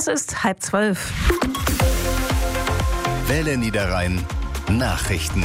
ist 11:30. Welle Niederrhein Nachrichten.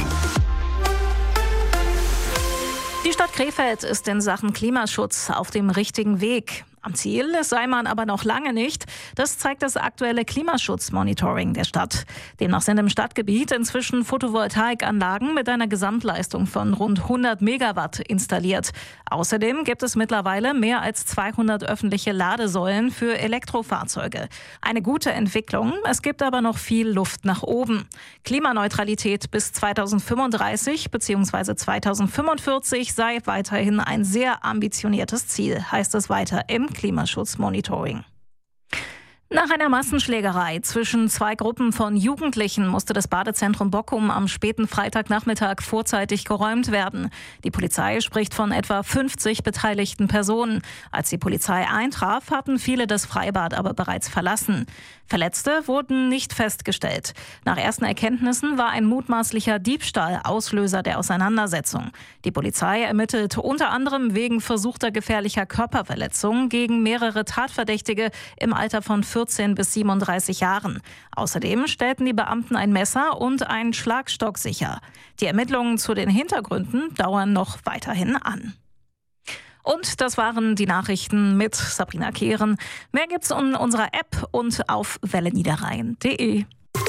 Die Stadt Krefeld ist in Sachen Klimaschutz auf dem richtigen Weg. Am Ziel sei man aber noch lange nicht. Das zeigt das aktuelle Klimaschutzmonitoring der Stadt. Demnach sind im Stadtgebiet inzwischen Photovoltaikanlagen mit einer Gesamtleistung von rund 100 Megawatt installiert. Außerdem gibt es mittlerweile mehr als 200 öffentliche Ladesäulen für Elektrofahrzeuge. Eine gute Entwicklung, es gibt aber noch viel Luft nach oben. Klimaneutralität bis 2035 bzw. 2045 sei weiterhin ein sehr ambitioniertes Ziel, heißt es weiter im Klimaschutzmonitoring. Nach einer Massenschlägerei zwischen zwei Gruppen von Jugendlichen musste das Badezentrum Bockum am späten Freitagnachmittag vorzeitig geräumt werden. Die Polizei spricht von etwa 50 beteiligten Personen. Als die Polizei eintraf, hatten viele das Freibad aber bereits verlassen. Verletzte wurden nicht festgestellt. Nach ersten Erkenntnissen war ein mutmaßlicher Diebstahl Auslöser der Auseinandersetzung. Die Polizei ermittelt unter anderem wegen versuchter gefährlicher Körperverletzung gegen mehrere Tatverdächtige im Alter von 14 bis 37 Jahren. Außerdem stellten die Beamten ein Messer und einen Schlagstock sicher. Die Ermittlungen zu den Hintergründen dauern noch weiterhin an. Und das waren die Nachrichten mit Sabrina Kehren. Mehr gibt's in unserer App und auf welleniederrhein.de.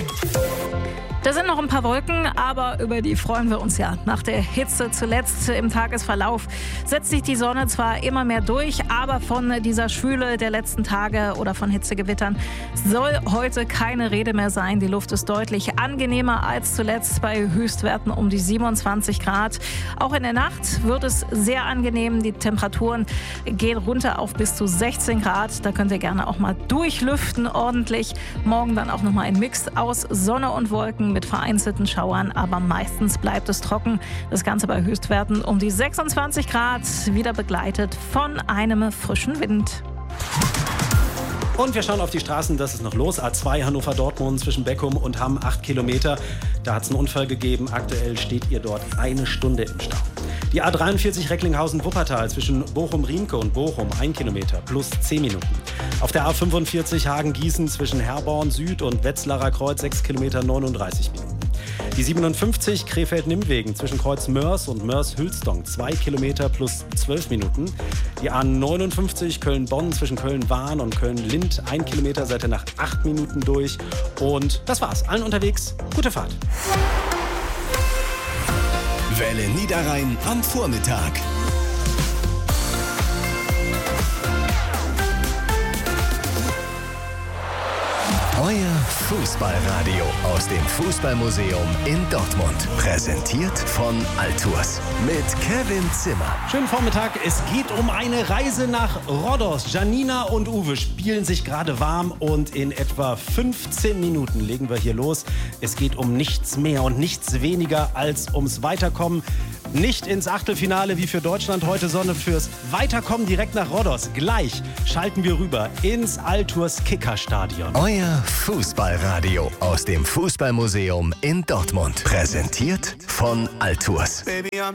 Da sind noch ein paar Wolken, aber über die freuen wir uns ja. Nach der Hitze zuletzt im Tagesverlauf setzt sich die Sonne zwar immer mehr durch, aber von dieser Schwüle der letzten Tage oder von Hitzegewittern soll heute keine Rede mehr sein. Die Luft ist deutlich angenehmer als zuletzt bei Höchstwerten um die 27 Grad. Auch in der Nacht wird es sehr angenehm. Die Temperaturen gehen runter auf bis zu 16 Grad. Da könnt ihr gerne auch mal durchlüften ordentlich. Morgen dann auch nochmal ein Mix aus Sonne und Wolken mit vereinzelten Schauern, aber meistens bleibt es trocken. Das Ganze bei Höchstwerten um die 26 Grad, wieder begleitet von einem frischen Wind. Und wir schauen auf die Straßen, das ist noch los. A2 Hannover-Dortmund zwischen Beckum und Hamm, 8 Kilometer. Da hat es einen Unfall gegeben. Aktuell steht ihr dort 1 Stunde im Stau. Die A43 Recklinghausen-Wuppertal zwischen Bochum-Riemke und Bochum, 1 Kilometer, plus 10 Minuten. Auf der A45 Hagen-Gießen zwischen Herborn Süd und Wetzlarer Kreuz, 6 Kilometer, 39 Minuten. Die 57 Krefeld-Nimmwegen zwischen Kreuz Mörs und Mörs-Hülsdong, 2 Kilometer plus 12 Minuten. Die A59 Köln-Bonn zwischen Köln-Wahn und Köln-Lind, 1 Kilometer, seid ihr nach 8 Minuten durch. Und das war's. Allen unterwegs, gute Fahrt. Welle Niederrhein am Vormittag. Euer Fußballradio aus dem Fußballmuseum in Dortmund. Präsentiert von Altours mit Kevin Zimmer. Schönen Vormittag. Es geht um eine Reise nach Rhodos. Janina und Uwe spielen sich gerade warm und in etwa 15 Minuten legen wir hier los. Es geht um nichts mehr und nichts weniger als ums Weiterkommen. Nicht ins Achtelfinale wie für Deutschland heute, sondern fürs Weiterkommen direkt nach Rhodos. Gleich schalten wir rüber ins Altours Kickerstadion. Euer Fußballradio aus dem Fußballmuseum in Dortmund. Präsentiert von Altours. Baby, I'm